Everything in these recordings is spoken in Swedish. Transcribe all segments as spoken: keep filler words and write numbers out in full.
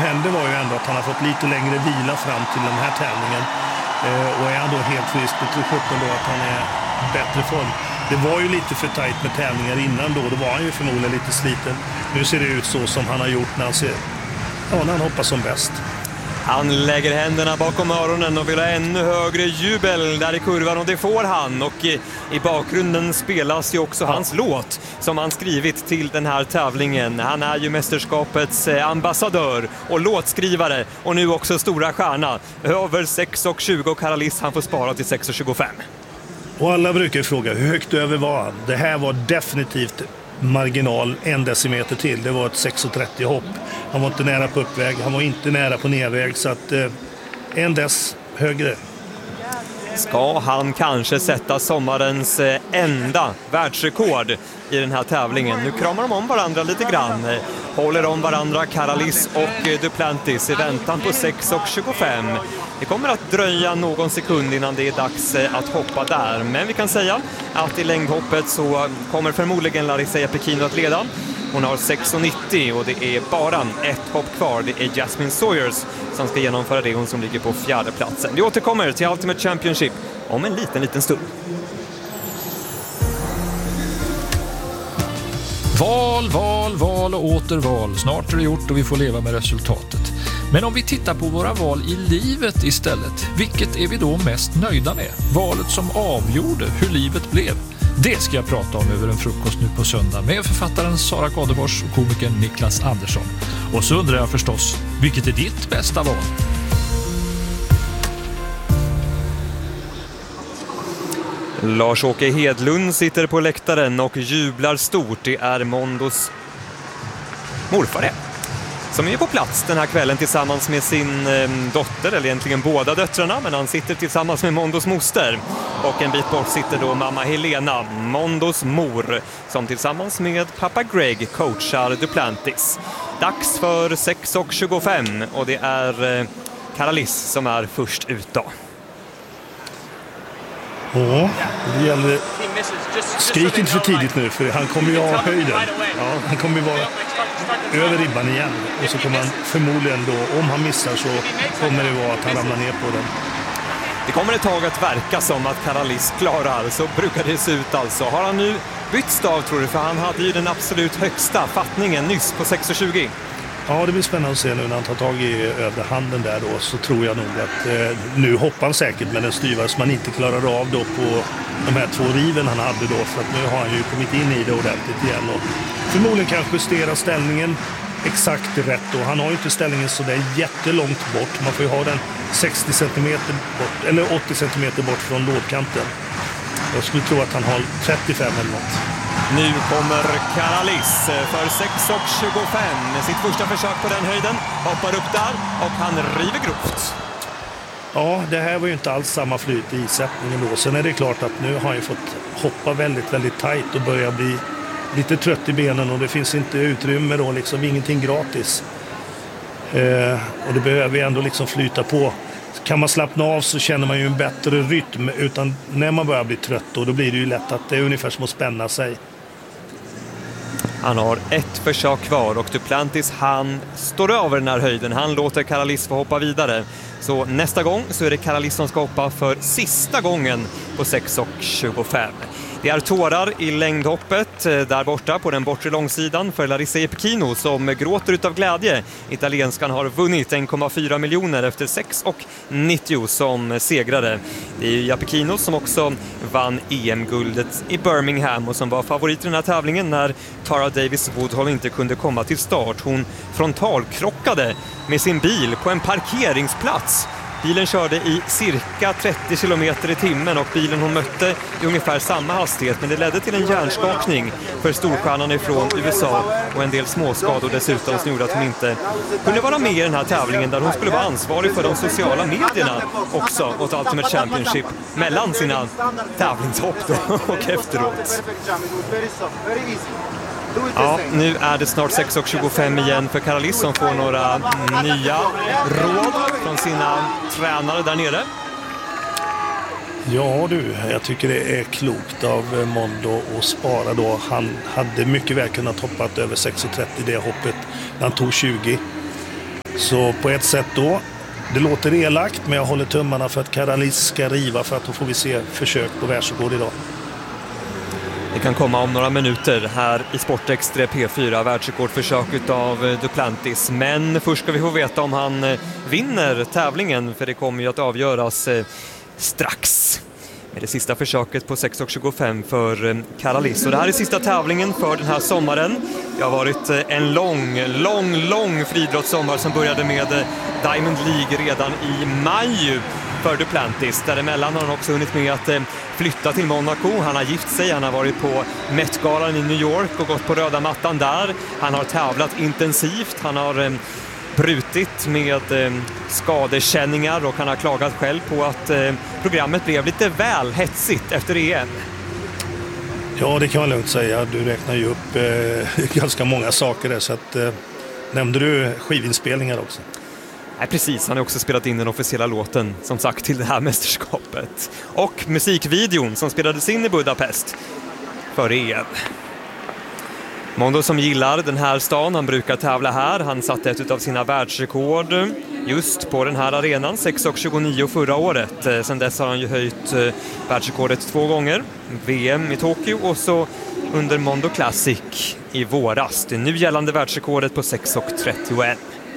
hände var ju ändå att han har fått lite längre vila fram till den här tävlingen. Eh, och är han då helt frisk, då tror sjutton då att han är bättre form. Det var ju lite för tajt med tävlingar innan då. Då var han ju förmodligen lite sliten. Nu ser det ut så som han har gjort när han, ser, ja, när han hoppas som bäst. Han lägger händerna bakom öronen och vill ha ännu högre jubel där i kurvan, och det får han. Och i, i bakgrunden spelas ju också hans låt som han skrivit till den här tävlingen. Han är ju mästerskapets ambassadör och låtskrivare, och nu också stora stjärna. Över sex och tjugo, och Karalis han får spara till sex och tjugofem. Och alla brukar fråga hur högt över var han. Det här var definitivt marginal en decimeter till. Det var ett sex och trettio hopp. Han var inte nära på uppväg, han var inte nära på nedväg, så att eh, en dess högre. Ska han kanske sätta sommarens enda världsrekord i den här tävlingen? Nu kramar de om varandra lite grann. Håller om varandra Karalis och Duplantis i väntan på sex och tjugofem. Det kommer att dröja någon sekund innan det är dags att hoppa där. Men vi kan säga att i längdhoppet så kommer förmodligen Larissa Jeppikino att leda. Hon har sex och nittio och det är bara ett hopp kvar. Det är Jasmine Sawyers som ska genomföra det, hon som ligger på fjärde platsen. Vi återkommer till Ultimate Championship om en liten, liten stund. Val, val, val och åter val. Snart är det gjort och vi får leva med resultatet. Men om vi tittar på våra val i livet istället, vilket är vi då mest nöjda med? Valet som avgjorde hur livet blev. Det ska jag prata om över en frukost nu på söndag med författaren Sara Kadefors och komikern Niklas Andersson. Och så undrar jag förstås, vilket är ditt bästa val? Lars-Åke Hedlund sitter på läktaren och jublar stort. Det är Mondos morfar det, som är på plats den här kvällen tillsammans med sin eh, dotter, eller egentligen båda döttrarna, men han sitter tillsammans med Mondos moster. Och en bit bort sitter då mamma Helena, Mondos mor, som tillsammans med pappa Greg coachar Duplantis. Dags för sex och tjugofem, och det är eh, Karalis som är först ut då. Ja, det gäller... Skrik inte för tidigt nu, för han kommer ju ha höjden. Ja, han kommer ju vara över ribban igen. Och så kommer han förmodligen då, om han missar så kommer det vara att han ramlar ner på den. Det kommer ett tag att verka som att Karalis klarar, så brukar det se ut alltså. Har han nu bytt stav tror du? För han hade ju den absolut högsta fattningen nyss på sex och tjugo. Ja, det blir spännande att se nu när han tar tag i övre handen där då, så tror jag nog att eh, nu hoppar han säkert med den styvare som man inte klarar av då på de här två riven han hade då, för att nu har han ju kommit in i det ordentligt igen och förmodligen kan justera ställningen exakt rätt då. Han har ju inte ställningen så där jättelångt bort, man får ju ha den sextio centimeter bort eller åttio centimeter bort från lådkanten. Jag skulle tro att han har trettiofem eller något. Nu kommer Karalis för sex och tjugofem. Sitt första försök på den höjden. Hoppar upp där och han river grovt. Ja, det här var ju inte alls samma flyt i sättningen då. Sen är det klart att nu har han ju fått hoppa väldigt, väldigt tajt och börja bli lite trött i benen. Och det finns inte utrymme då, liksom ingenting gratis. Eh, och det behöver ju ändå liksom flyta på. Kan man slappna av så känner man ju en bättre rytm, utan när man börjar bli trött då, då blir det ju lätt att det är ungefär som att spänna sig. Han har ett försök kvar och Duplantis, han står över den här höjden. Han låter Karalis få hoppa vidare. Så nästa gång så är det Karalis som ska hoppa för sista gången på sex och tjugofem. Det är tårar i längdhoppet där borta på den bortre långsidan för Larissa Jeppikino som gråter utav glädje. Italienskan har vunnit en komma fyra miljoner efter sex och nittio som segrare. Det är Jeppikino som också vann E M-guldet i Birmingham och som var favorit i den här tävlingen när Tara Davis Woodhull inte kunde komma till start. Hon frontalkrockade med sin bil på en parkeringsplats. Bilen körde i cirka trettio kilometer i timmen och bilen hon mötte i ungefär samma hastighet, men det ledde till en hjärnskakning för storstjärnan ifrån U S A och en del småskador dessutom som gjorde att hon inte kunde vara med i den här tävlingen där hon skulle vara ansvarig för de sociala medierna också åt Ultimate Championship mellan sina tävlingshopp och efteråt. Ja, nu är det snart sex och tjugofem igen för Karalis som får några nya råd från sina tränare där nere. Ja du, jag tycker det är klokt av Mondo att spara då. Han hade mycket väl kunnat hoppa över sex och trettio det hoppet när han tog tjugo. Så på ett sätt då, det låter elakt, men jag håller tummarna för att Karalis ska riva, för att då får vi se försök på världsrekord idag. Det kan komma om några minuter här i Sportextra P fyra, världsrekordförsök av Duplantis. Men först ska vi få veta om han vinner tävlingen, för det kommer ju att avgöras strax med det sista försöket på sex tjugofem för Karalis. Och det här är sista tävlingen för den här sommaren. Det har varit en lång, lång, lång friidrottssommar som började med Diamond League redan i maj för Duplantis. Däremellan har han också hunnit med att flytta till Monaco. Han har gift sig, han har varit på Met-galan i New York och gått på röda mattan där. Han har tävlat intensivt, han har brutit med skadekänningar och han har klagat själv på att programmet blev lite väl hetsigt efter E M. Ja, det kan man lugnt säga. Du räknar ju upp eh, ganska många saker där, så att, eh, nämnde du skivinspelningar också? Nej, precis. Han har också spelat in den officiella låten, som sagt, till det här mästerskapet. Och musikvideon som spelades in i Budapest för E M. Mondo som gillar den här stan, han brukar tävla här. Han satte ett av sina världsrekord just på den här arenan, sex tjugonio förra året. Sen dess har han ju höjt världsrekordet två gånger. V M i Tokyo och så under Mondo Classic i våras. Det nu gällande världsrekordet på sex trettioett.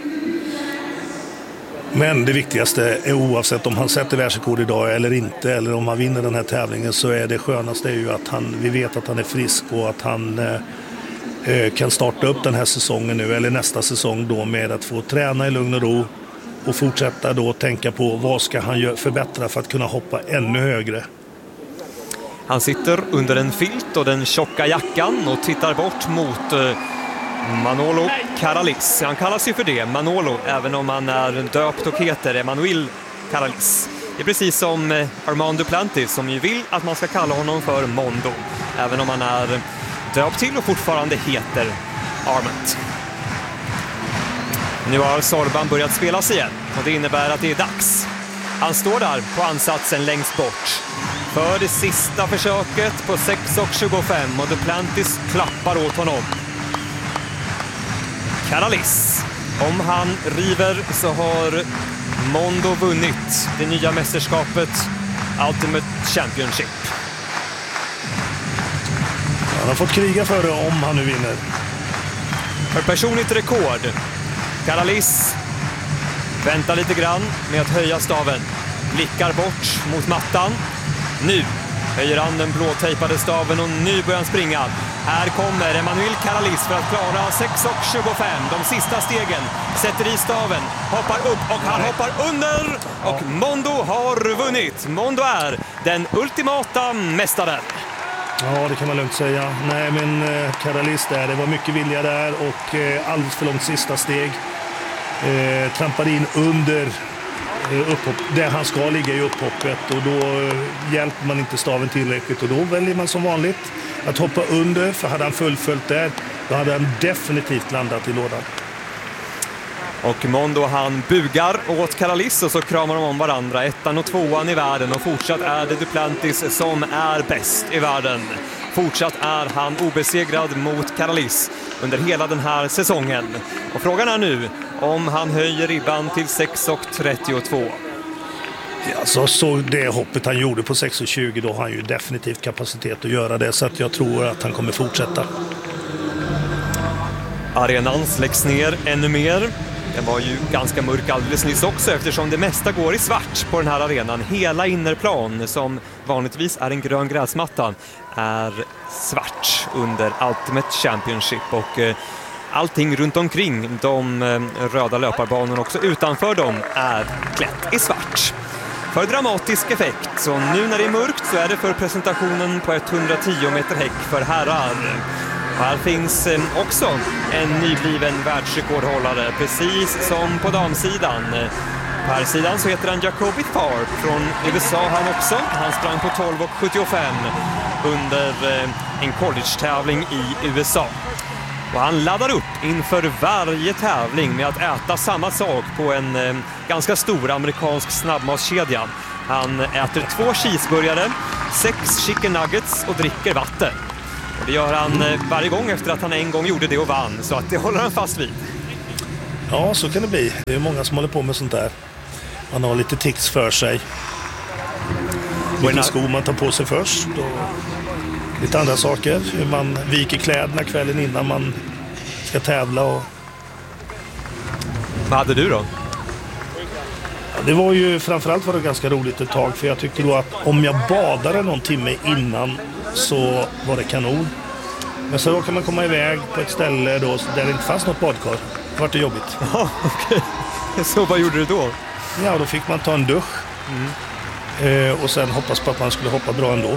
Men det viktigaste är, oavsett om han sätter världsrekord idag eller inte, eller om han vinner den här tävlingen, så är det skönaste är ju att han, vi vet att han är frisk och att han eh, kan starta upp den här säsongen nu, eller nästa säsong då, med att få träna i lugn och ro och fortsätta då tänka på vad ska han gö- förbättra för att kunna hoppa ännu högre. Han sitter under en filt och den tjocka jackan och tittar bort mot eh, Manolo Karalis. Han kallas ju för det, Manolo, även om han är döpt och heter Emanuel Karalis. Det är precis som eh, Armand Duplantis, som ju vill att man ska kalla honom för Mondo, även om han är döpt till och fortfarande heter Armand. Nu har Sorban börjat spelas igen och det innebär att det är dags. Han står där på ansatsen längst bort för det sista försöket på sex tjugofem och Duplantis klappar åt honom. Karalis, om han river så har Mondo vunnit det nya mästerskapet Ultimate Championship. Han har fått kriga för det om han nu vinner. För personligt rekord. Karalis väntar lite grann med att höja staven. Blickar bort mot mattan. Nu höjer han den blåtejpade staven och nu börjar han springa. Här kommer Emanuel Karalis för att klara sex tjugofem. De sista stegen. Sätter i staven. Hoppar upp och han hoppar under. Och Mondo har vunnit. Mondo är den ultimata mästaren. Ja, det kan man lugnt säga. Nej, men eh, Karalis där, det var mycket vilja där och eh, alldeles för långt sista steg. Eh, trampade in under eh, upphopp, där han ska ligga i upphoppet, och då eh, hjälper man inte staven tillräckligt och då väljer man som vanligt att hoppa under, för hade han fullföljt där, då hade han definitivt landat i lådan. Och Mondo, han bugar åt Karalis och så kramar de om varandra. Ettan och tvåan i världen, och fortsatt är det Duplantis som är bäst i världen. Fortsatt är han obesegrad mot Karalis under hela den här säsongen. Och frågan är nu om han höjer ribban till sex trettiotvå. Ja, så, så det hoppet han gjorde på sex tjugo, då har han ju definitivt kapacitet att göra det, så att jag tror att han kommer fortsätta. Arenan släcks ner ännu mer. Den var ju ganska mörk alldeles nyss också, eftersom det mesta går i svart på den här arenan. Hela innerplan, som vanligtvis är en grön gräsmatta, är svart under Ultimate Championship. Och eh, allting runt omkring de eh, röda löparbanorna också utanför dem är klätt i svart. För dramatisk effekt, så nu när det är mörkt så är det för presentationen på etthundratio meter häck för herrar. Här finns också en nybliven världsrekordhållare, precis som på damsidan. På här sidan så heter han Jacoby Tharp från U S A han också. Han sprang på tolv sjuttiofem under en college-tävling i U S A. Och han laddar upp inför varje tävling med att äta samma sak på en ganska stor amerikansk snabbmatskedja. Han äter två cheeseburgare, sex chicken nuggets och dricker vatten. Och det gör han varje gång efter att han en gång gjorde det och vann, så att det håller han fast vid. Ja, så kan det bli. Det är många som håller på med sånt där. Man har lite tics för sig. Vilken skor man tar på sig först och lite andra saker. Hur man viker kläderna kvällen innan man ska tävla. Och... Vad hade du då? Ja, det var ju framförallt var det ganska roligt ett tag, för jag tyckte då att om jag badade någon timme innan så var det kanon. Men så då kan man komma iväg på ett ställe då där det inte fanns något badkar. Det var det jobbigt. Ja, okej. Så vad gjorde du då? Ja, då fick man ta en dusch. Mm. Eh, och sen hoppas på att man skulle hoppa bra ändå.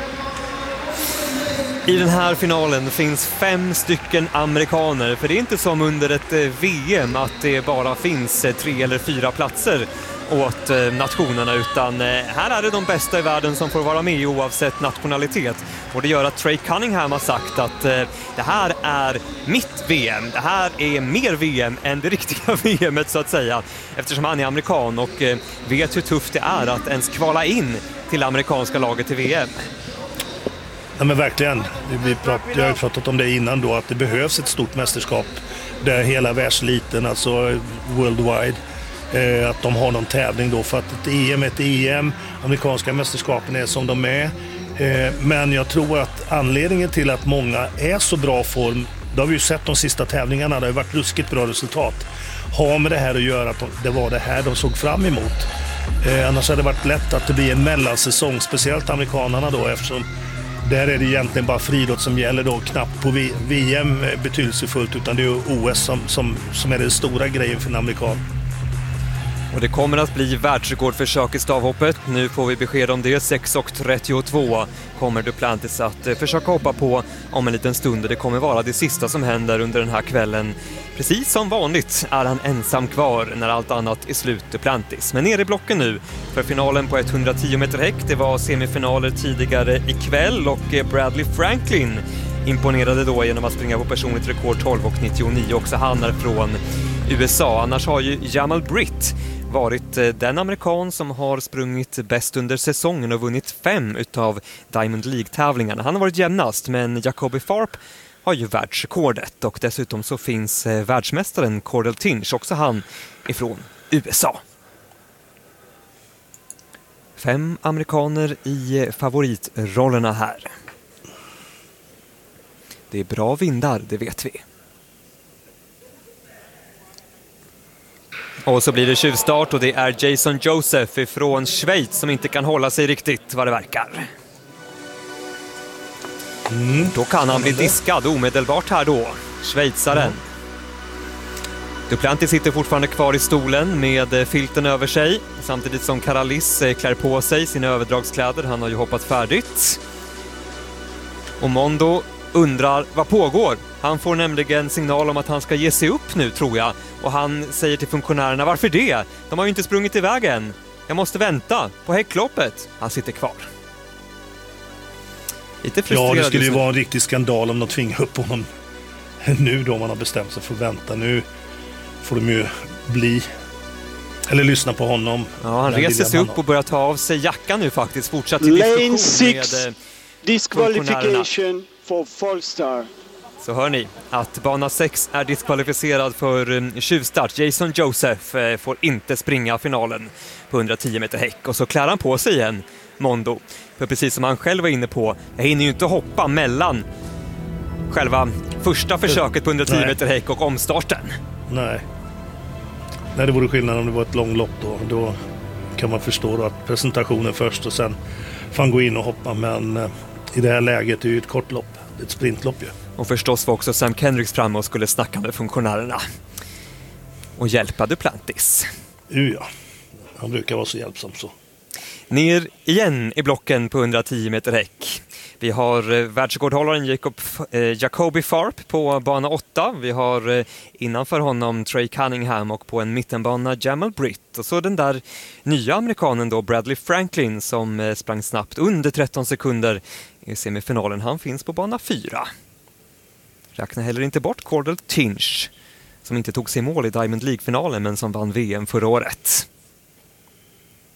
I den här finalen finns fem stycken amerikaner. För det är inte som under ett V M att det bara finns tre eller fyra platser åt nationerna, utan här är det de bästa i världen som får vara med oavsett nationalitet. Och det gör att Trey Cunningham har sagt att det här är mitt V M. Det här är mer V M än det riktiga V M-et så att säga. Eftersom han är amerikan och vet hur tufft det är att ens kvala in till amerikanska laget till V M. Ja, men verkligen. Vi prat, jag har ju pratat om det innan då, att det behövs ett stort mästerskap där hela världseliten, alltså worldwide, eh, att de har någon tävling då, för att ett E M är ett E M, amerikanska mästerskapen är som de är. Eh, men jag tror att anledningen till att många är så bra form, det har vi ju sett de sista tävlingarna, det har varit ruskigt bra resultat, har med det här att göra att de, det var det här de såg fram emot. Eh, annars hade det varit lätt att det blir en mellansäsong, speciellt amerikanerna då, eftersom där är det egentligen bara friidrott som gäller då, knappt på V M betydelsefullt, utan det är O S som, som, som är den stora grejen för en amerikan. Och det kommer att bli världsrekordförsök i stavhoppet. Nu får vi besked om det. sex trettiotvå kommer Duplantis att försöka hoppa på om en liten stund. Det kommer vara det sista som händer under den här kvällen. Precis som vanligt är han ensam kvar när allt annat är slut, Duplantis. Men ner i blocken nu för finalen på etthundratio meter häck. Det var semifinaler tidigare ikväll och Bradley Franklin imponerade då genom att springa på personligt rekord tolv nittionio. Också han är från U S A. Annars har ju Jamal Britt varit den amerikan som har sprungit bäst under säsongen och vunnit fem utav Diamond League-tävlingarna. Han har varit jämnast, men Jacoby Farp har ju världsrekordet, och dessutom så finns världsmästaren Cordell Tinch, också han ifrån U S A. Fem amerikaner i favoritrollerna här. Det är bra vindar, det vet vi. Och så blir det tjuvstart, och det är Jason Joseph från Schweiz som inte kan hålla sig riktigt vad det verkar. Mm. Då kan han bli diskad omedelbart här då, schweizaren. Mm. Duplantis sitter fortfarande kvar i stolen med filten över sig, samtidigt som Karalis klär på sig sina överdragskläder. Han har ju hoppat färdigt. Och Mondo undrar vad pågår. Han får nämligen signal om att han ska ge sig upp nu, tror jag. Och han säger till funktionärerna, varför det? De har ju inte sprungit iväg än. Jag måste vänta på häckloppet. Han sitter kvar. Lite frustrerad. Ja, det skulle ju vara en riktig skandal om de tvingar upp honom nu då, man har bestämt sig för att vänta. Nu får de ju bli, eller lyssna på honom. Ja, han reser sig upp och börjar ta av sig jackan nu faktiskt. Fortsatt i diskussion six, med disqualification for Folkstar. Så hör ni att bana sex är diskvalificerad för tjuvstart. Jason Joseph får inte springa finalen på etthundratio meter häck. Och så klär han på sig igen, Mondo. För precis som han själv var inne på, jag hinner ju inte hoppa mellan själva första försöket på etthundratio meter häck och omstarten. Nej. Nej, det vore skillnad om det var ett långlopp då. Då kan man förstå då att presentationen först och sen får han gå in och hoppa. Men eh, i det här läget är det ju ett kort lopp. Det är ett sprintlopp ju. Och förstås var också Sam Kendricks framme och skulle snacka med funktionärerna. Och hjälpa Duplantis. Uh, ja, han brukar vara så hjälpsam så. Ner igen i blocken på etthundratio meter häck. Vi har eh, världsrekordhållaren Jacob, eh, Jacoby Farp på bana åtta. Vi har eh, innanför honom Trey Cunningham, och på en mittenbana Jamal Britt. Och så den där nya amerikanen då, Bradley Franklin, som eh, sprang snabbt under tretton sekunder i semifinalen. Han finns på bana fyra. Räknar heller inte bort Cordell Tinch, som inte tog sig mål i Diamond League-finalen men som vann V M förra året.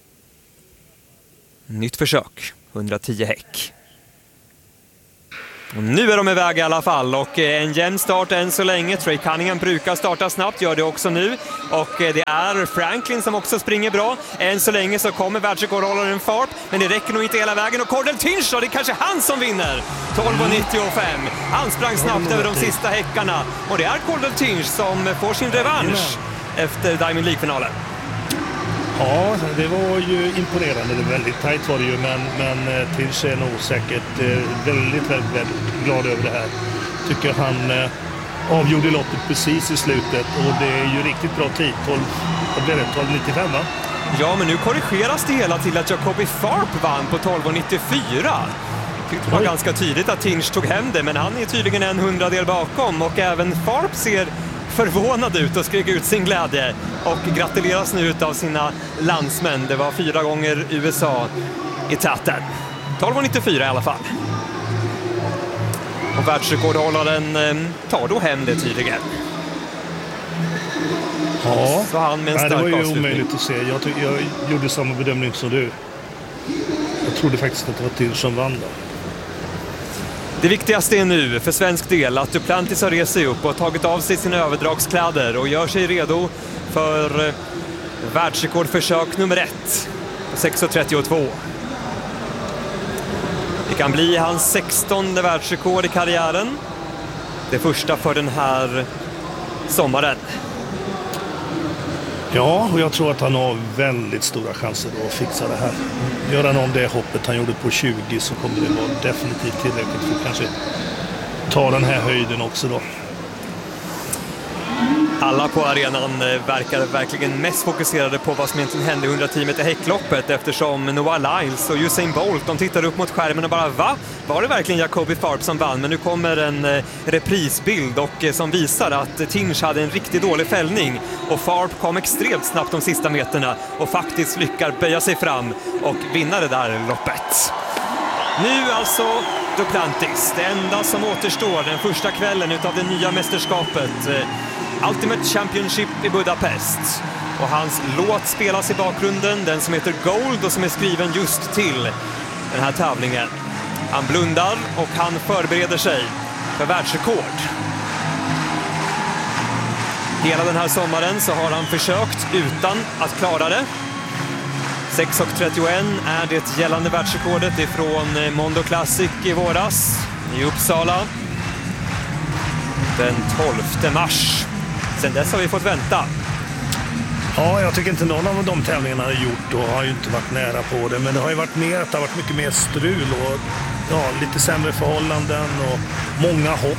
Nytt försök, etthundratio häck. Nu är de iväg i alla fall och en jämn start än så länge. Trey Cunningham brukar starta snabbt, gör det också nu. Och det är Franklin som också springer bra. Än så länge så kommer världsrekordhållaren Farp, men det räcker nog inte hela vägen. Och Cordell Tinch då, det är kanske han som vinner. tolv nittiofem. Han sprang snabbt över de sista häckarna. Och det är Cordell Tinch som får sin revansch efter Diamond League-finalen. Ja, det var ju imponerande. Det var väldigt tajt var det ju, men, men Tinch är nog säkert eh, väldigt, väldigt, väldigt glad över det här. Tycker han eh, avgjorde loppet precis i slutet och det är ju riktigt bra tid. tolv, vad blev det? tolv nittiofem, va? Ja, men nu korrigeras det hela till att Jacoby Farp vann på tolv nittiofyra. Det var ganska tydligt att Tinch tog hem det, men han är tydligen en hundradel bakom och även Farp ser förvånad ut och skrek ut sin glädje och gratuleras nu av sina landsmän. Det var fyra gånger U S A i täten. tolv nittiofyra i alla fall. Och världsrekordhållaren eh, tar då hem det tydligen. Ja, så han med en nej, det var ju avslutning. omöjligt att se. Jag, ty- jag gjorde samma bedömning som du. Jag trodde faktiskt att det var Tinch som vann då. Det viktigaste är nu för svensk del att Duplantis har rest sig upp och tagit av sig sina överdragskläder och gör sig redo för eh, världsrekordförsök nummer ett på sex trettiotvå. Det kan bli hans sextonde världsrekord i karriären. Det första för den här sommaren. Ja, och jag tror att han har väldigt stora chanser att fixa det här. Gör han om det hoppet han gjorde på tjugo så kommer det vara definitivt tillräckligt för att kanske ta den här höjden också då. Alla på arenan verkar verkligen mest fokuserade på vad som egentligen hände i hundra meter häckloppet, eftersom Noah Lyles och Usain Bolt, de tittar upp mot skärmen och bara, va? Var det verkligen Jacoby Farp som vann? Men nu kommer en reprisbild och som visar att Tinch hade en riktigt dålig fällning och Farp kom extremt snabbt de sista meterna och faktiskt lyckar böja sig fram och vinna det där loppet. Nu alltså Duplantis, det enda som återstår den första kvällen utav det nya mästerskapet, Ultimate Championship i Budapest. Och hans låt spelas i bakgrunden, den som heter Gold och som är skriven just till den här tävlingen. Han blundar och han förbereder sig för världsrekord. Hela den här sommaren så har han försökt utan att klara det. sex trettioett är det gällande världsrekordet ifrån Mondo Classic i våras i Uppsala den tolfte mars. Sen dess har vi fått vänta. Ja, jag tycker inte någon av de tävlingarna har gjort och har ju inte varit nära på det. Men det har ju varit mer att det har varit mycket mer strul och ja, lite sämre förhållanden och många hopp.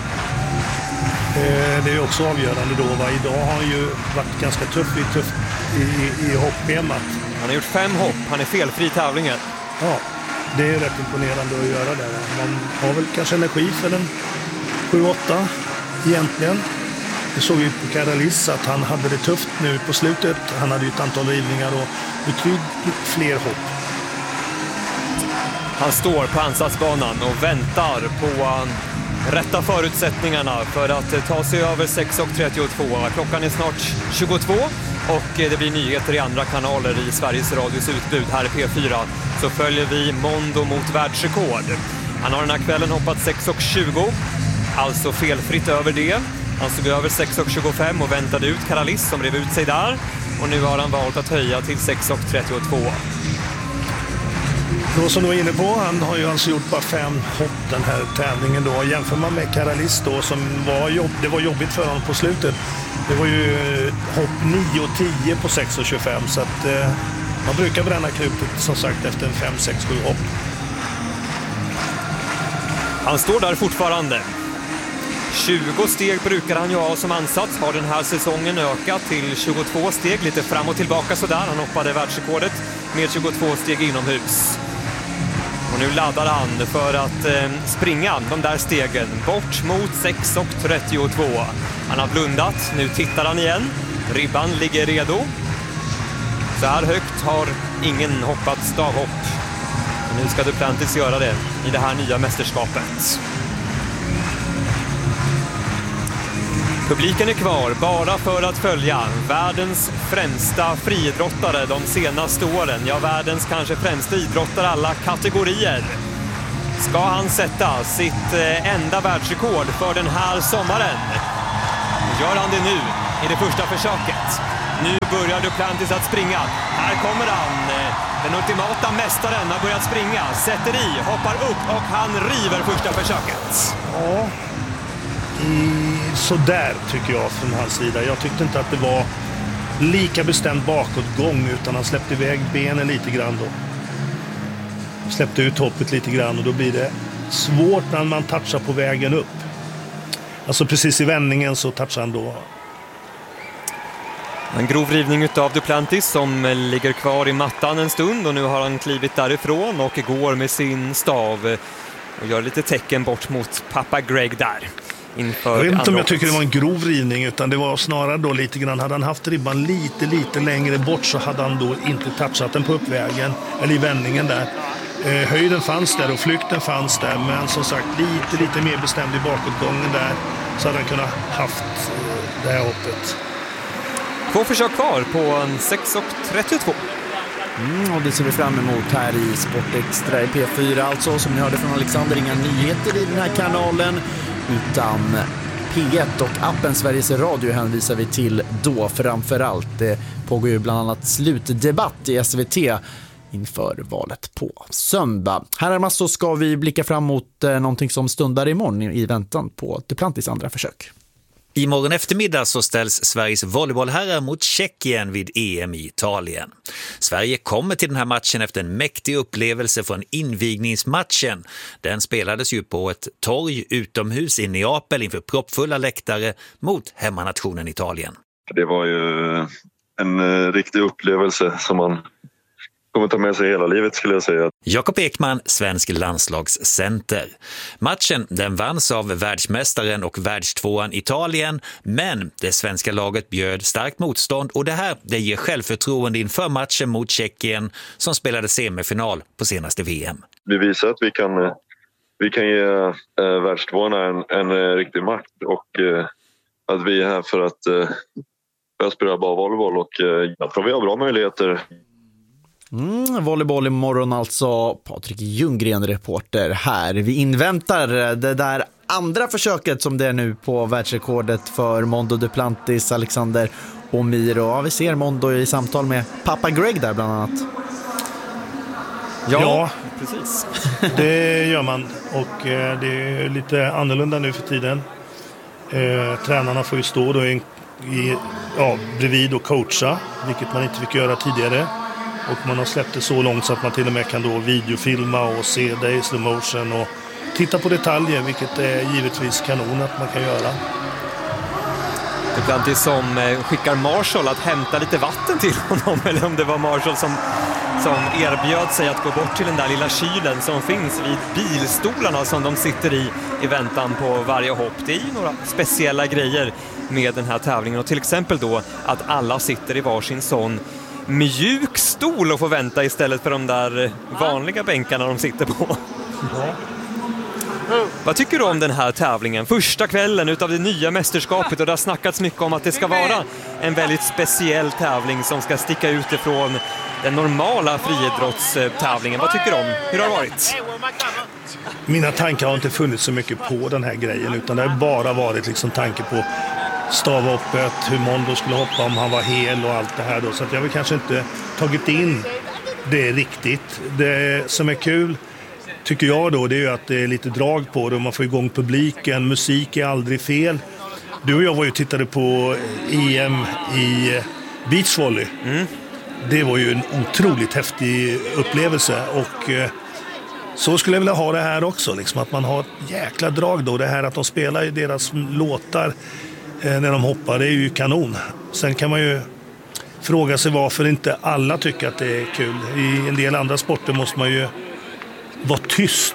Eh, det är ju också avgörande då. Va? Idag har han ju varit ganska tuff i, tuff i, i, i hoppschemat. Han har gjort fem hopp. Han är felfri i tävlingen. Ja, det är rätt imponerande att göra det. Man har väl kanske energi för en sju åtta egentligen. Det såg ju på Caralis att han hade det tufft nu på slutet. Han hade ju ett antal rivningar och betydligt fler hopp. Han står på ansatsbanan och väntar på rätta förutsättningarna för att ta sig över sex trettiotvå. Klockan är snart tjugotvå och det blir nyheter i andra kanaler i Sveriges Radios utbud. Här i P fyra så följer vi Mondo mot världsrekord. Han har den här kvällen hoppat sex tjugo, alltså felfritt över det. Han stod över sex tjugofem och väntade ut Caralis som rev ut sig där. Och nu har han valt att höja till sex trettiotvå. Då som du var inne på, han har ju alltså gjort bara fem hopp den här tävlingen då. Jämför man med Caralis då som var jobb, det var jobbigt för honom på slutet. Det var ju hopp nio och tio på sex tjugofem så att eh, man brukar bränna krutet som sagt efter en fem sex sju hopp. Han står där fortfarande. tjugo steg brukar han ju ha som ansats. Har den här säsongen ökat till tjugotvå steg. Lite fram och tillbaka sådär. Han hoppade världsrekordet med tjugotvå steg inomhus. Och nu laddar han för att eh, springa de där stegen bort mot sex trettiotvå. Han har blundat. Nu tittar han igen. Ribban ligger redo. Så här högt har ingen hoppat stavhopp. Och nu ska Duplantis göra det i det här nya mästerskapet. Publiken är kvar bara för att följa världens främsta friidrottare de senaste åren. Ja, världens kanske främsta idrottare alla kategorier. Ska han sätta sitt enda världsrekord för den här sommaren? Gör han det nu i det första försöket? Nu börjar Duplantis att springa. Här kommer han. Den ultimata mästaren har börjat springa. Sätter i, hoppar upp och han river första försöket. Ja, I, så där tycker jag från hans sida. Jag tyckte inte att det var lika bestämd bakåtgång, utan han släppte iväg benen lite grann då. Släppte ut hoppet lite grann och då blir det svårt när man touchar på vägen upp. Alltså precis i vändningen så touchar han då. En grov rivning utav Duplantis som ligger kvar i mattan en stund och nu har han klivit därifrån och går med sin stav och gör lite tecken bort mot pappa Greg där. Inför jag vet inte om jag året. tycker det var en grov rivning, utan det var snarare då lite grann, hade han haft ribban lite lite längre bort så hade han då inte touchat den på uppvägen eller i vändningen där. Eh, höjden fanns där och flykten fanns där, men som sagt lite lite mer bestämd i bakåtgången där så hade han kunnat haft eh, det här hoppet. Två försök kvar på en sex trettiotvå. Mm, och det ser vi fram emot här i Sportextra i P fyra alltså. Som ni hörde från Alexander, inga nyheter i den här kanalen utan P ett och appen Sveriges Radio hänvisar vi till då framförallt. Det pågår ju bland annat slutdebatt i S V T inför valet på söndag. Här så ska vi blicka fram mot eh, någonting som stundar imorgon i, i väntan på Duplantis andra försök. Imorgon eftermiddag så ställs Sveriges volleybollherrar mot Tjeckien vid E M i Italien. Sverige kommer till den här matchen efter en mäktig upplevelse från invigningsmatchen. Den spelades ju på ett torg utomhus i Neapel inför proppfulla läktare mot hemmanationen Italien. Det var ju en riktig upplevelse som man kommer ta med sig hela livet, skulle jag säga. Jakob Ekman, svensk landslagscenter. Matchen den vanns av världsmästaren och världstvåan Italien, men det svenska laget bjöd starkt motstånd och det här det ger självförtroende inför matchen mot Tjeckien som spelade semifinal på senaste V M. Vi visar att vi kan, vi kan ge äh, världstvåarna en, en äh, riktig makt och äh, att vi är här för att äh, spela bra volleyboll och äh, jag tror vi har bra möjligheter. Mm, volleyboll imorgon alltså. Patrik Ljunggren, reporter här. Vi inväntar det där andra försöket som det är nu på världsrekordet för Mondo Duplantis, Alexander Omiro. Ja, vi ser Mondo i samtal med pappa Greg där bland annat. Ja, ja precis. Det gör man och eh, det är lite annorlunda nu för tiden. Eh, tränarna får ju stå då i, i, ja, bredvid och coacha, vilket man inte fick göra tidigare. Och man har släppt det så långt så att man till och med kan då videofilma och se det i slow motion och titta på detaljer, vilket är givetvis kanon att man kan göra. Duplantis som skickar Marshall att hämta lite vatten till honom, eller om det var Marshall som, som erbjöd sig att gå bort till den där lilla kylen som finns vid bilstolarna som de sitter i i väntan på varje hopp. Det är ju några speciella grejer med den här tävlingen och till exempel då att alla sitter i varsin sån mjuk stol och får vänta istället för de där vanliga bänkarna de sitter på. Ja. Vad tycker du om den här tävlingen? Första kvällen utav det nya mästerskapet och det har snackats mycket om att det ska vara en väldigt speciell tävling som ska sticka ut ifrån den normala friidrottstävlingen. Vad tycker du om? Hur har det varit? Mina tankar har inte funnits så mycket på den här grejen utan det har bara varit liksom tanke på stavhoppet, hur Mondo skulle hoppa om han var hel och allt det här då. Så att jag har kanske inte tagit in det riktigt. Det som är kul tycker jag då det är ju att det är lite drag på det och man får igång publiken. Musik är aldrig fel. Du och jag var ju tittade på E M i beachvolley. Mm. Det var ju en otroligt häftig upplevelse och så skulle jag vilja ha det här också. Liksom, att man har ett jäkla drag då. Det här att de spelar i deras låtar när de hoppar, det är ju kanon. Sen kan man ju fråga sig varför inte alla tycker att det är kul. I en del andra sporter måste man ju vara tyst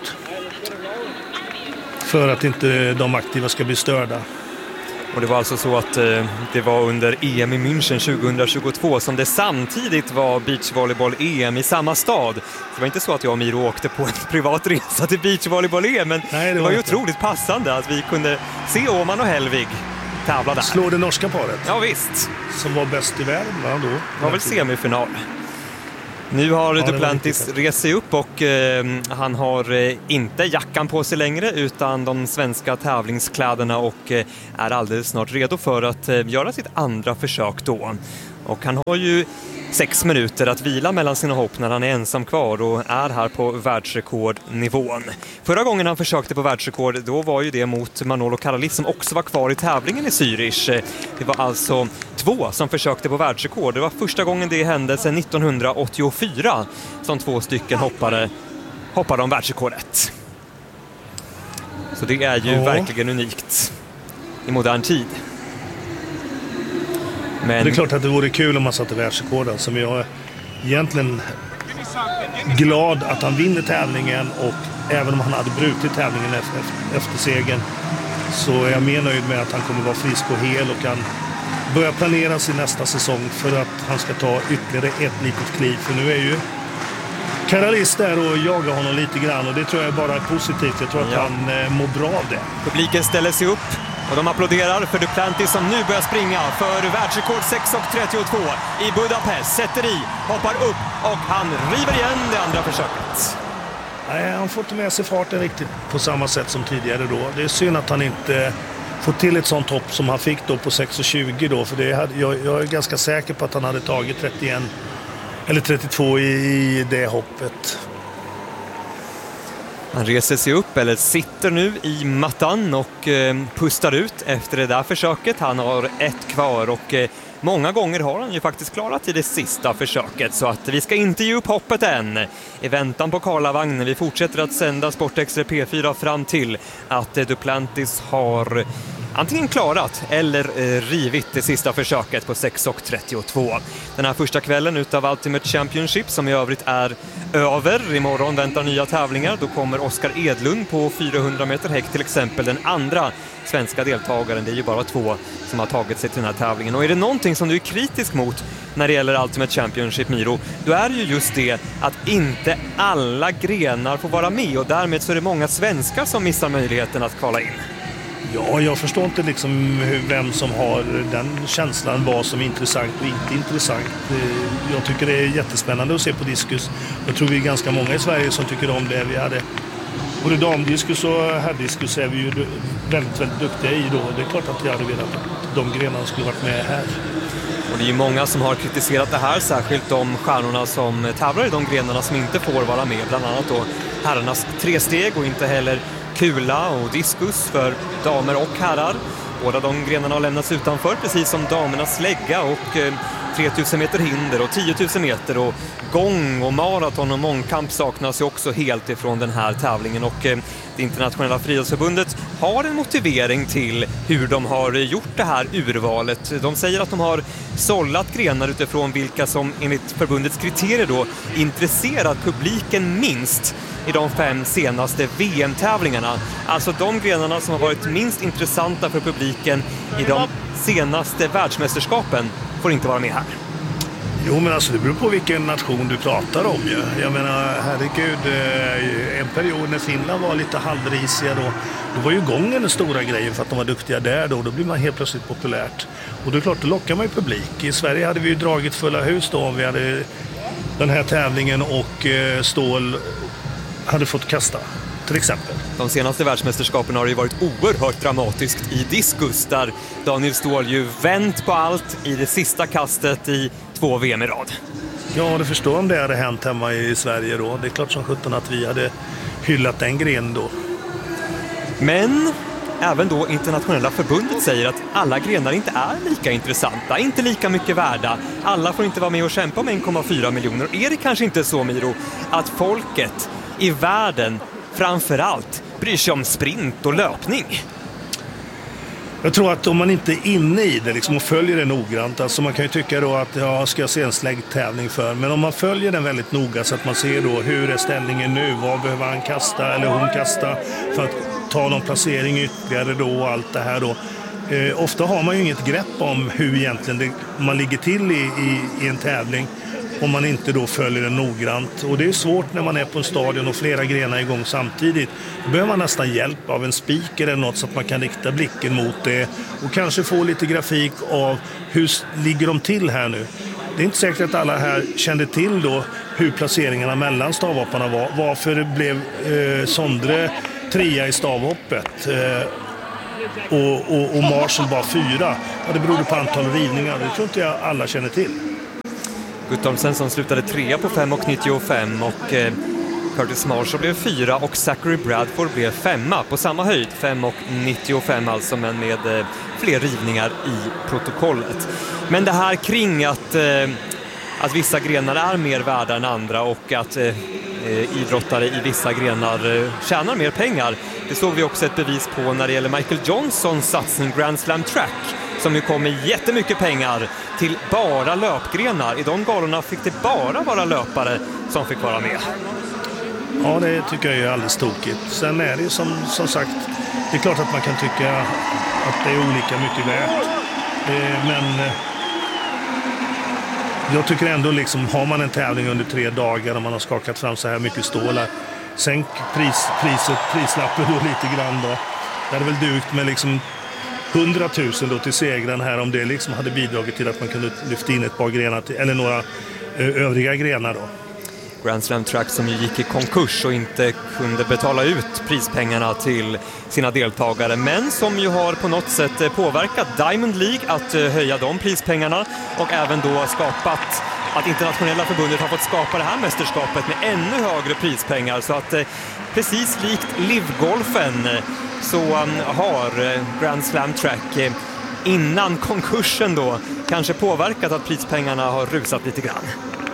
för att inte de aktiva ska bli störda. Och det var alltså så att eh, det var under E M i München tjugohundratjugotvå som det samtidigt var beachvolleyboll-E M i samma stad. Det var inte så att jag och Miro åkte på en privat resa till beachvolleyboll-E M, men Nej, det, det var ju inte. Otroligt passande att vi kunde se Åman och Helvig tävla där. Slå det norska paret. Ja visst. Som var bäst i världen va, då. Det var väl semifinal. Nu har Ja, Duplantis rest sig upp och eh, han har eh, inte jackan på sig längre utan de svenska tävlingskläderna och eh, är alldeles snart redo för att eh, göra sitt andra försök då. Och han har ju sex minuter att vila mellan sina hopp när han är ensam kvar och är här på världsrekordnivån. Förra gången han försökte på världsrekord, då var ju det mot Manolo Caralis som också var kvar i tävlingen i Zürich. Det var alltså två som försökte på världsrekord. Det var första gången det hände sedan nittonhundraåttiofyra som två stycken hoppade, hoppade om världsrekordet. Så det är ju ja. verkligen unikt i modern tid. Men... Det är klart att det vore kul om man satte världsrekorden, som jag är egentligen glad att han vinner tävlingen, och även om han hade brutit tävlingen efter, efter segern så är jag mer nöjd med att han kommer vara frisk och hel och kan börja planera sin nästa säsong för att han ska ta ytterligare ett litet kliv, för nu är ju Caralis där och jagar honom lite grann, och det tror jag bara är positivt. Jag tror att ja. han eh, mår bra av det. Publiken ställer sig upp och de applåderar för Duplantis som nu börjar springa för världsrekord sex trettiotvå i Budapest. Sätter i, hoppar upp och han river igen det andra försöket. Nej, han får inte med sig farten riktigt på samma sätt som tidigare då. Det är synd att han inte får till ett sånt hopp som han fick då på sex tjugo då, för det hade, jag, jag är ganska säker på att han hade tagit trettioen eller trettiotvå i, i det hoppet. Han reser sig upp, eller sitter nu i mattan och eh, pustar ut efter det där försöket. Han har ett kvar och eh, många gånger har han ju faktiskt klarat i det sista försöket. Så att vi ska inte ge upp hoppet än. I väntan på Karlavagnen. Vi fortsätter att sända Sportextra P fyra fram till att eh, Duplantis har antingen klarat eller eh, rivit det sista försöket på sex trettiotvå. Den här första kvällen utav Ultimate Championship, som i övrigt är över. Imorgon väntar nya tävlingar. Då kommer Oskar Edlund på fyrahundra meter häck till exempel, den andra svenska deltagaren. Det är ju bara två som har tagit sig till den här tävlingen. Och är det någonting som du är kritisk mot när det gäller Ultimate Championship, Miro, då är det ju just det att inte alla grenar får vara med, och därmed så är det många svenskar som missar möjligheten att kvala in. Ja, jag förstår inte liksom hur, vem som har den känslan, vad som är intressant och inte intressant. Jag tycker det är jättespännande att se på diskus. Jag tror vi är ganska många i Sverige som tycker om det. Vi hade både damdiskus och herrdiskus är vi ju väldigt, väldigt duktiga i då. Det är klart att jag hade velat att de grenarna skulle varit med här. Och det är ju många som har kritiserat det här, särskilt de stjärnorna som tävlar i de grenarna som inte får vara med. Bland annat då herrarnas tresteg och inte heller kula och diskus för damer och herrar. Båda de grenarna har lämnats utanför, precis som damernas slägga och eh, tre tusen meter hinder och tio tusen meter, och gång och maraton och mångkamp saknas ju också helt ifrån den här tävlingen. Och eh, det internationella friidrottsförbundet har en motivering till hur de har gjort det här urvalet. De säger att de har sållat grenar utifrån vilka som enligt förbundets kriterier då intresserar publiken minst i de fem senaste V M-tävlingarna. Alltså de grenarna som har varit minst intressanta för publiken i de senaste världsmästerskapen får inte vara med här. Jo, men alltså det beror på vilken nation du pratar om ju. Jag menar, herregud, en period när Finland var lite halvrisiga då, då var ju gången den stora grejen för att de var duktiga där då. Då blir man helt plötsligt populärt. Och det är klart, då lockar man ju publik. I Sverige hade vi ju dragit fulla hus då om vi hade den här tävlingen och Ståhl hade fått kasta, till exempel. De senaste världsmästerskapen har det ju varit oerhört dramatiskt i diskus, där Daniel Ståhl ju vänt på allt i det sista kastet i två V M i rad. Ja, det förstår om det hade hänt hemma i Sverige då. Det är klart som sjutton att vi hade hyllat den grenen då. Men även då internationella förbundet säger att alla grenar inte är lika intressanta, inte lika mycket värda. Alla får inte vara med och kämpa med en komma fyra miljoner. Är det kanske inte så, Miro, att folket i världen framförallt bryr sig om sprint och löpning? Jag tror att om man inte är inne i det liksom och följer det noggrant, alltså man kan ju tycka då att ja, ska jag se en släggtävling för, men om man följer den väldigt noga så att man ser då hur är ställningen nu, vad behöver han kasta eller hon kasta för att ta någon placering ytterligare då och allt det här då. Eh, ofta har man ju inget grepp om hur egentligen det, man ligger till i, i, i en tävling om man inte då följer den noggrant. Och det är svårt när man är på en stadion och flera grenar igång samtidigt. Då behöver man nästan hjälp av en speaker eller något så att man kan rikta blicken mot det och kanske få lite grafik av hur ligger de till här nu. det är inte säkert att alla här kände till då hur placeringarna mellan stavhopparna var. Varför blev eh, Sondre trea i stavhoppet eh, och, och, och Marshall bara fyra? Ja, det berodde på antal rivningar. Det tror inte jag alla känner till. Guttormsen som slutade trea på fem och nittiofem och eh, Curtis Marshall blev fyra och Zachary Bradford blev femma på samma höjd, fem och nittiofem alltså, men med eh, fler rivningar i protokollet. Men det här kring att, eh, att vissa grenar är mer värda än andra och att eh, idrottare i vissa grenar eh, tjänar mer pengar, det såg vi också ett bevis på när det gäller Michael Johnsons satsning Grand Slam Track, som ju kom med jättemycket pengar till bara löpgrenar. I de galorna fick det bara vara löpare som fick vara med. Ja, det tycker jag är alldeles tokigt. Sen är det som, som sagt, det är klart att man kan tycka att det är olika mycket värt. Eh, men eh, jag tycker ändå liksom, har man en tävling under tre dagar och man har skakat fram så här mycket stålar, sänk pris, priset, prislappen då lite grann då. Det hade väl dugt med liksom hundratusen då till segran här om det liksom hade bidragit till att man kunde lyfta in ett par grenar till, eller några eh, övriga grenar då. Grand Slam Track som ju gick i konkurs och inte kunde betala ut prispengarna till sina deltagare, men som ju har på något sätt påverkat Diamond League att höja de prispengarna och även då skapat att internationella förbundet har fått skapa det här mästerskapet med ännu högre prispengar, så att precis likt livgolfen så har Grand Slam Track innan konkursen då kanske påverkat att prispengarna har rusat lite grann.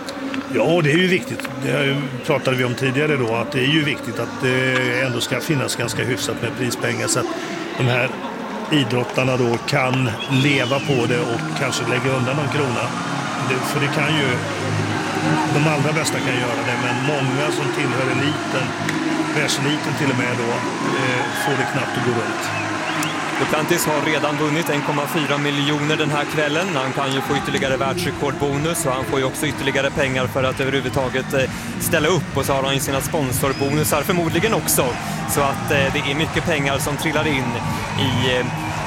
Ja, det är ju viktigt. Det pratade vi om tidigare då, att det är ju viktigt att det ändå ska finnas ganska hyfsat med prispengar så att de här idrottarna då kan leva på det och kanske lägga undan någon krona. Det, för det kan ju, de allra bästa kan göra det, men många som tillhör eliten, världseliten till och med då, eh, får det knappt att gå runt. Duplantis har redan vunnit en komma fyra miljoner den här kvällen. Han kan ju få ytterligare världsrekordbonus och han får ju också ytterligare pengar för att överhuvudtaget ställa upp, och så har han ju sina sponsorbonusar förmodligen också. Så att det är mycket pengar som trillar in i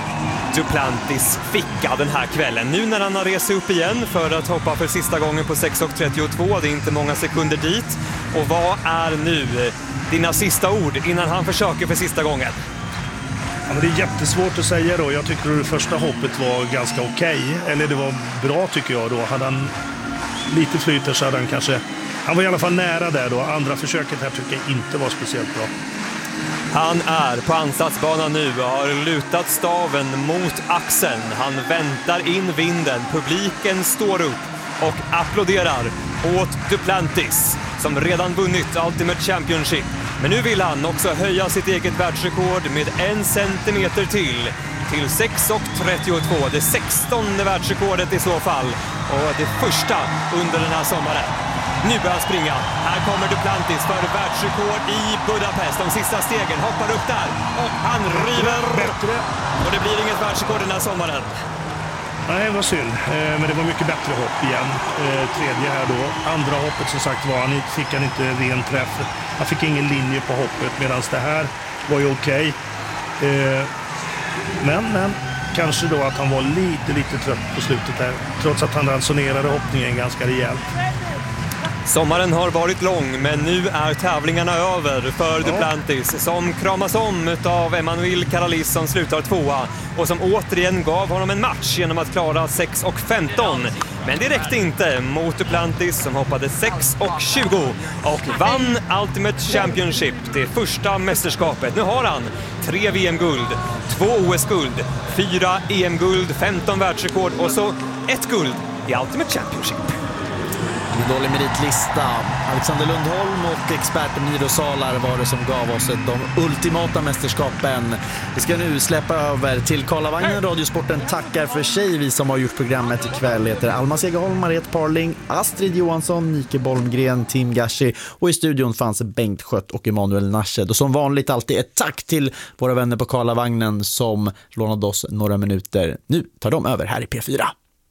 Duplantis ficka den här kvällen. Nu när han har rest upp igen för att hoppa för sista gången på sex och trettiotvå, det är inte många sekunder dit. Och vad är nu dina sista ord innan han försöker för sista gången? Ja, men det är jättesvårt att säga då. Jag tycker att det första hoppet var ganska okej. Eller det var bra tycker jag då. Hade han lite flyter så hade han kanske... Han var i alla fall nära där då. Andra försöket här tycker jag inte var speciellt bra. Han är på ansatsbanan nu och har lutat staven mot axeln. Han väntar in vinden. Publiken står upp och applåderar åt Duplantis som redan vunnit Ultimate Championship. Men nu vill han också höja sitt eget världsrekord med en centimeter till. Till sex och trettiotvå. Det sextonde världsrekordet i så fall. Och det första under den här sommaren. Nu börjar han springa. Här kommer Duplantis för världsrekord i Budapest. De sista stegen hoppar upp där. Och han river. Bättre. Och det blir inget världsrekord den här sommaren. Nej, det var synd. Eh, men det var mycket bättre hopp igen. Eh, tredje här då. Andra hoppet som sagt var, han fick han inte ren träff. Han fick ingen linje på hoppet, medan det här var ju okej. Eh, men, men kanske då att han var lite, lite trött på slutet här. Trots att han ransonerade hoppningen ganska rejält. Sommaren har varit lång, men nu är tävlingarna över för ja. Duplantis som kramas om av Emmanuel Caralis som slutar tvåa och som återigen gav honom en match genom att klara sex och femton. Men det räckte inte mot Duplantis som hoppade sex och tjugo och vann Ultimate Championship, det första mästerskapet. Nu har han tre V M-guld, två O S-guld, fyra E M-guld, femton världsrekord och så ett guld i Ultimate Championship. En dålig meritlista. Alexander Lundholm och experten Miro Salar var det som gav oss de ultimata mästerskapen. Vi ska nu släppa över till Karlavagnen. Radiosporten tackar för sig. Vi som har gjort programmet ikväll heter Alma Segerholm, Mariette Parling, Astrid Johansson, Nike Bolmgren, Tim Gashi och i studion fanns Bengt Skött och Emanuel Nashed. Och som vanligt alltid ett tack till våra vänner på Karlavagnen som lånade oss några minuter. Nu tar de över här i P fyra.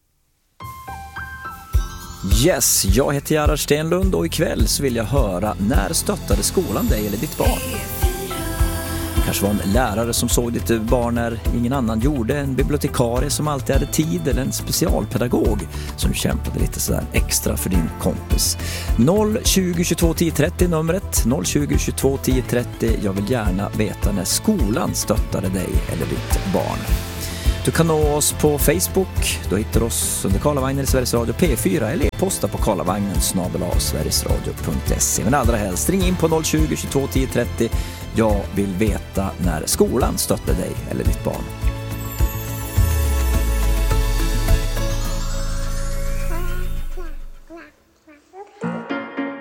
Yes, jag heter Gerhard Stenlund och ikväll så vill jag höra, när stöttade skolan dig eller ditt barn? kanske var en lärare som såg ditt barn när ingen annan gjorde, en bibliotekarie som alltid hade tid eller en specialpedagog som kämpade lite sådär extra för din kompis. noll tjugo tjugotvå tio trettio numret, noll tjugo tjugotvå tio trettio. Jag vill gärna veta när skolan stöttade dig eller ditt barn. Du kan nå oss på Facebook, då hittar du oss under Karlavagnen i Sveriges Radio P fyra eller posta på karlavagnen snabel a sverigesradio punkt se. Men allra helst ring in på noll tjugo tjugotvå tio trettio. Jag vill veta när skolan stötte dig eller ditt barn.